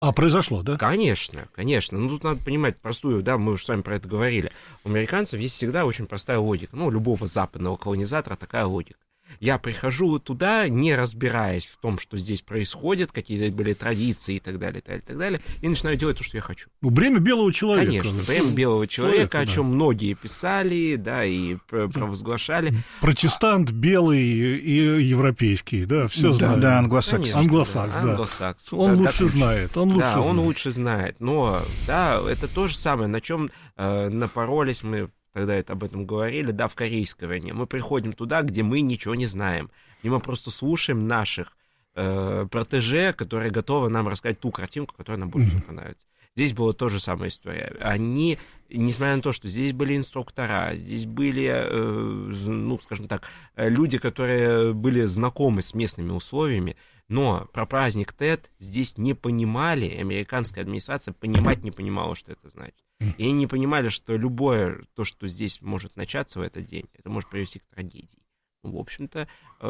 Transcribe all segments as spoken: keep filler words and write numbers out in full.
А, произошло, да? Конечно, конечно. Ну, тут надо понимать простую, да, мы уже с вами про это говорили. У американцев есть всегда очень простая логика. Ну, у любого западного колонизатора такая логика. Я прихожу туда, не разбираясь в том, что здесь происходит, какие были традиции и так далее, и так далее, и так далее, и начинаю делать то, что я хочу. Ну, бремя белого человека. Конечно, бремя белого человека, человека, о чем да. многие писали, да, и провозглашали. Протестант белый и европейский, да, все да, знают. Да, англосакс. Англосакс, да. Англосакс, он да, лучше так, знает, он лучше да, знает. он лучше знает, но, да, это то же самое, на чем э, напоролись мы, тогда это об этом говорили, да, в Корейской войне. Мы приходим туда, где мы ничего не знаем, где мы просто слушаем наших э, протеже, которые готовы нам рассказать ту картинку, которая нам больше всего нравится. Здесь была та же самая история. Они, несмотря на то, что здесь были инструктора, здесь были, э, ну, скажем так, люди, которые были знакомы с местными условиями, но про праздник Тет здесь не понимали, американская администрация понимать не понимала, что это значит. И они не понимали, что любое то, что здесь может начаться в этот день, это может привести к трагедии. В общем-то,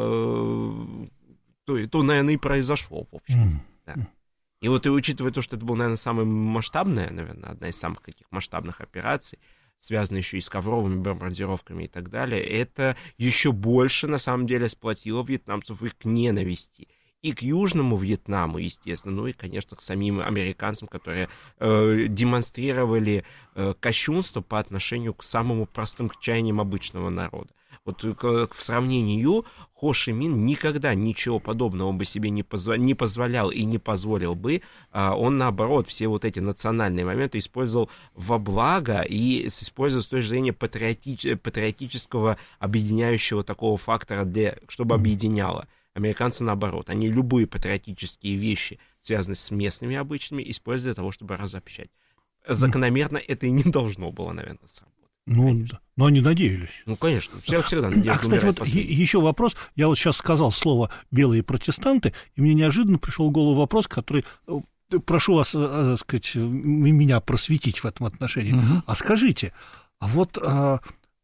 э, то, то, наверное, и произошло, в общем. Да. И вот и учитывая то, что это была, наверное, самая масштабная, наверное, одна из самых таких масштабных операций, связанная еще и с ковровыми бомбардировками и так далее, это еще больше, на самом деле, сплотило вьетнамцев их к ненависти. И к Южному Вьетнаму, естественно, ну и, конечно, к самим американцам, которые э, демонстрировали э, кощунство по отношению к самому простым к чаяниям обычного народа. Вот к, в сравнению Хо Ши Мин никогда ничего подобного бы себе не, позво, не позволял и не позволил бы. А он, наоборот, все вот эти национальные моменты использовал во благо и использовал с точки зрения патриотич, патриотического объединяющего такого фактора, для, чтобы объединяло. Американцы, наоборот, они любые патриотические вещи, связанные с местными обычными, используют для того, чтобы разобщать. Закономерно это и не должно было, наверное, сработать. Ну, да. Но они надеялись. Ну, конечно, все всегда надеялись. А, кстати, вот еще вопрос. Я вот сейчас сказал слово «белые протестанты», и мне неожиданно пришел в голову вопрос, который... Прошу вас, так сказать, меня просветить в этом отношении. Угу. А скажите, а вот а,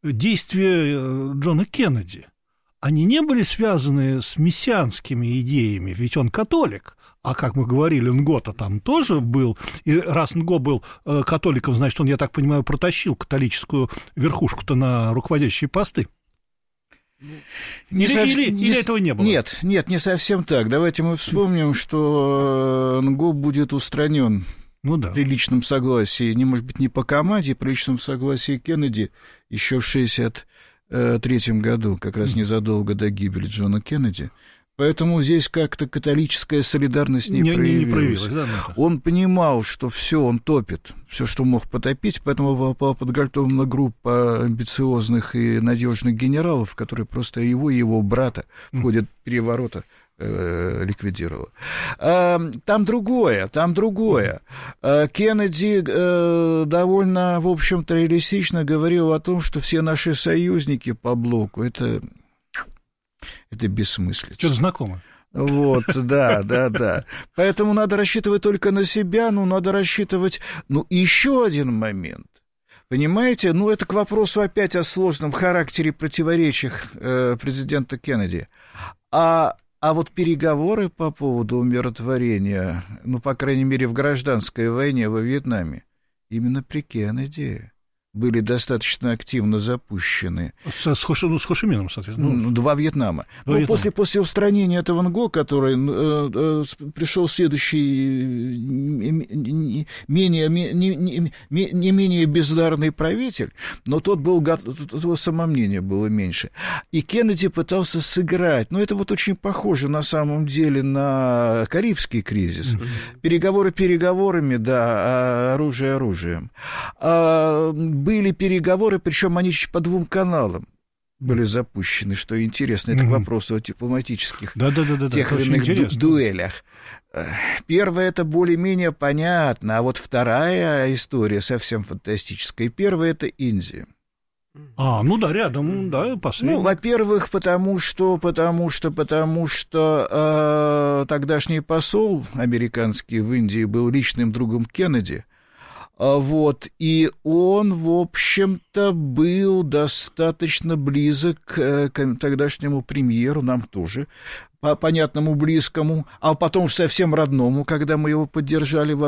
действия Джона Кеннеди, они не были связаны с мессианскими идеями, ведь он католик, а, как мы говорили, Нгото там тоже был, и раз Нго был э, католиком, значит, он, я так понимаю, протащил католическую верхушку-то на руководящие посты. Не или, сов... или, не... или этого не было? Нет, нет, не совсем так. Давайте мы вспомним, что Нго будет устранен ну, да. при личном согласии, не, может быть, не по команде, при личном согласии Кеннеди еще в шестьдесят третьем году, как раз незадолго до гибели Джона Кеннеди. Поэтому здесь как-то католическая солидарность не, не проявилась. Не проявилась да, он понимал, что все он топит, все, что мог потопить, поэтому была подготовлена группа амбициозных и надежных генералов, которые просто его и его брата в ходе переворота ликвидировала. Там другое, там другое. Кеннеди довольно, в общем-то, реалистично говорил о том, что все наши союзники по блоку — это, это бессмыслица. Что-то знакомо. Вот, да, да, да. Поэтому надо рассчитывать только на себя, ну, надо рассчитывать... Ну, еще один момент. Понимаете, ну, это к вопросу опять о сложном характере противоречиях президента Кеннеди. А А вот переговоры по поводу умиротворения, ну, по крайней мере, в гражданской войне во Вьетнаме, именно при Кеннеди были достаточно активно запущены. С, с, Хоши, ну, с Хо Ши Мином, соответственно. Ну, два Вьетнама. Два ну, Вьетнама. После, после устранения этого Нго, который э, э, пришел следующий не, менее, не, не, не менее бездарный правитель, но тот был готов, его самомнение было меньше. И Кеннеди пытался сыграть. Но это вот очень похоже на самом деле на Карибский кризис. Mm-hmm. Переговоры переговорами, да, а оружие оружием. А, были переговоры, причем они по двум каналам были запущены, что интересно. Это mm-hmm. к вопросу о дипломатических да, да, да, да, тех или иных ду- дуэлях. Первая — это более-менее понятно, а вот вторая история совсем фантастическая. Первая — это Индия. А, ну да, рядом, да, последний. Ну, во-первых, потому что, потому что, потому что э, тогдашний посол американский в Индии был личным другом Кеннеди. Вот, и он, в общем-то, был достаточно близок к тогдашнему премьеру, нам тоже, по понятному близкому, а потом совсем родному, когда мы его поддержали в